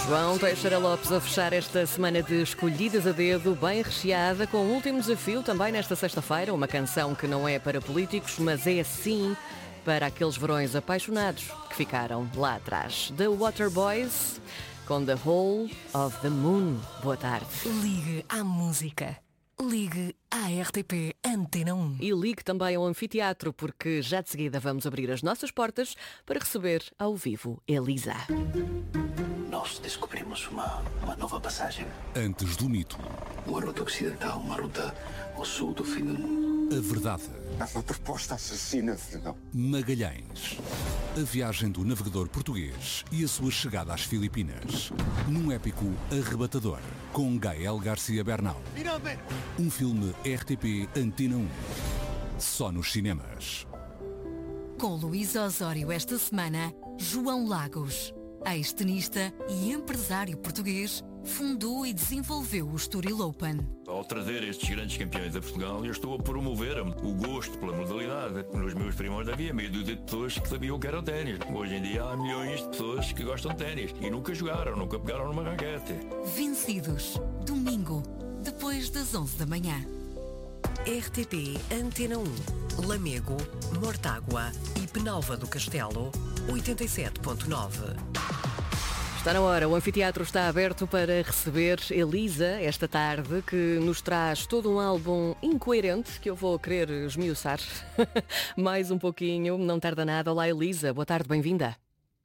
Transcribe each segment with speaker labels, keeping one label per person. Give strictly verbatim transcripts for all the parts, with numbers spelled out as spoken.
Speaker 1: João Teixeira Lopes a fechar esta semana de escolhidas a dedo, bem recheada, com o último desafio também nesta sexta-feira, uma canção que não é para políticos, mas é sim para aqueles verões apaixonados que ficaram lá atrás. The Waterboys com The Hole of the Moon. Boa tarde.
Speaker 2: Ligue à música. Ligue à R T P Antena um.
Speaker 1: E ligue também ao anfiteatro, porque já de seguida vamos abrir as nossas portas para receber ao vivo Elisa.
Speaker 3: Nós descobrimos uma, uma nova passagem.
Speaker 4: Antes do mito.
Speaker 3: Uma ruta ocidental, uma ruta ao sul do fim do mundo.
Speaker 4: A verdade.
Speaker 5: É uma proposta assassina, não?
Speaker 4: Magalhães. A viagem do navegador português e a sua chegada às Filipinas. Num épico arrebatador, com Gael Garcia Bernal. Um filme R T P Antena um. Só nos cinemas.
Speaker 2: Com Luís Osório esta semana, João Lagos, ex-tenista e empresário português, fundou e desenvolveu o Estoril Open.
Speaker 6: Ao trazer estes grandes campeões a Portugal, eu estou a promover o gosto pela modalidade. Nos meus primórdios havia meia dúzia de pessoas que sabiam o que era o ténis. Hoje em dia há milhões de pessoas que gostam de ténis e nunca jogaram, nunca pegaram numa raquete.
Speaker 2: Vencidos, domingo, depois das onze da manhã.
Speaker 7: R T P Antena um, Lamego, Mortágua e Penalva do Castelo, oitenta e sete ponto nove.
Speaker 1: Está na hora, o anfiteatro está aberto para receber Elisa esta tarde, que nos traz todo um álbum incoerente que eu vou querer esmiuçar mais um pouquinho, não tarda nada. Olá Elisa, boa tarde, bem-vinda.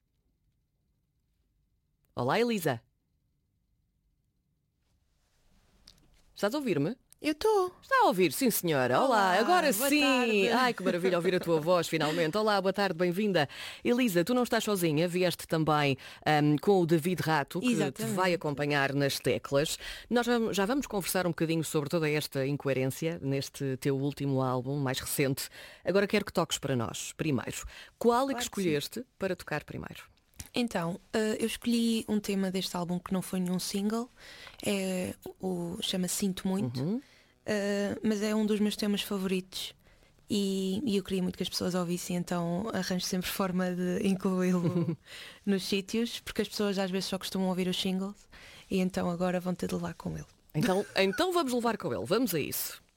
Speaker 1: Olá Elisa. Estás a ouvir-me?
Speaker 8: Eu estou.
Speaker 1: Está a ouvir, sim senhora. Olá,
Speaker 8: Olá,
Speaker 1: agora
Speaker 8: boa
Speaker 1: sim.
Speaker 8: tarde.
Speaker 1: Ai, que maravilha ouvir a tua voz finalmente. Olá, boa tarde, bem-vinda. Elisa, tu não estás sozinha, vieste também um, com o David Rato, que
Speaker 8: Exatamente.
Speaker 1: te vai acompanhar nas teclas. Nós vamos- já vamos conversar um bocadinho sobre toda esta incoerência neste teu último álbum, mais recente. Agora quero que toques para nós, primeiro. Qual é que
Speaker 8: Claro que
Speaker 1: escolheste para tocar primeiro?
Speaker 8: Então, eh, eu escolhi um tema deste álbum que não foi nenhum single. É o chama Sinto Muito. Eh, mas é um dos meus temas favoritos. E, e eu queria muito que as pessoas ouvissem, então arranjo sempre forma de incluí-lo nos sítios, porque as pessoas às vezes só costumam ouvir os singles e então agora vão ter de levar com ele.
Speaker 1: Então, então vamos levar com ele, vamos a isso.